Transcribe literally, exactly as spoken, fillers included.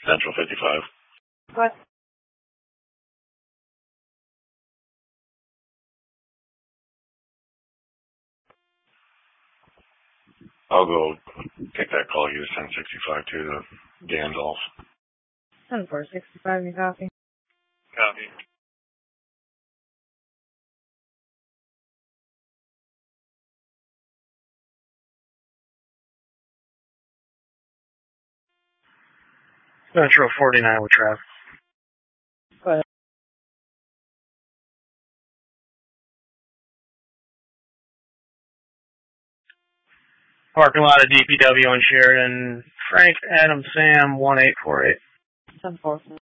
Central fifty-five. What? I'll go take that call. Use ten sixty-five to the Gandalf. ten four sixty-five, you copy? Copy. Metro forty-nine with Trav. Go ahead. Parking lot of D P W on Sheridan. Frank Adam Sam one eight four eight. ten four.